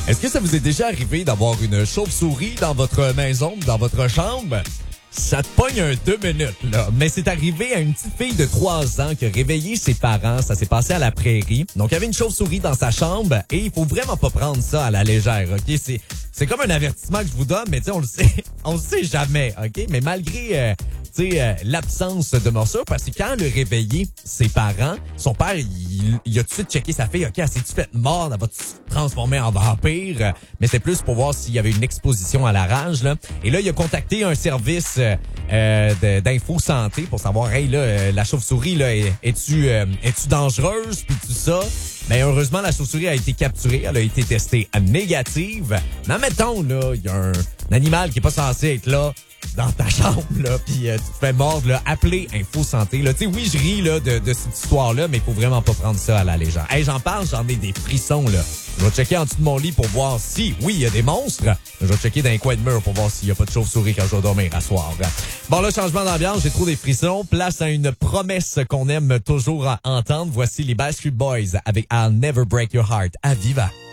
Est-ce que ça vous est déjà arrivé d'avoir une chauve-souris dans votre maison, dans votre chambre? Ça te pogne un 2 minutes, là. Mais c'est arrivé à une petite fille de 3 ans qui a réveillé ses parents. Ça s'est passé à la prairie. Donc, il y avait une chauve-souris dans sa chambre et il faut vraiment pas prendre ça à la légère, OK? C'est comme un avertissement que je vous donne, mais tu sais, on le sait jamais, OK? Mais malgré, l'absence de morsure, parce que quand elle a réveillé ses parents, son père, il a tout de suite checké sa fille. OK, elle s'est-tu faite mordre? Elle va-tu se transformer en vampire? Mais c'est plus pour voir s'il y avait une exposition à la rage, là. Et là, il a contacté un service d'info santé pour savoir, hey, là, la chauve-souris, là, es-tu dangereuse? Puis tout ça. Mais heureusement, la chauve-souris a été capturée. Elle a été testée négative. Mais admettons, là, il y a un animal qui est pas censé être là dans ta chambre, là, puis tu te fais mordre, là, appelez Info Santé, là. Tu sais, oui, je ris, là, de cette histoire-là, mais il faut vraiment pas prendre ça à la légère. Hey, j'en parle, j'en ai des frissons, là. Je vais checker en dessous de mon lit pour voir si, oui, il y a des monstres. Je vais checker dans les coins de mur pour voir s'il y a pas de chauve-souris quand je vais dormir à soir. Bon, là, changement d'ambiance, j'ai trop des frissons. Place à une promesse qu'on aime toujours entendre. Voici les Backstreet Boys avec I'll Never Break Your Heart à Viva.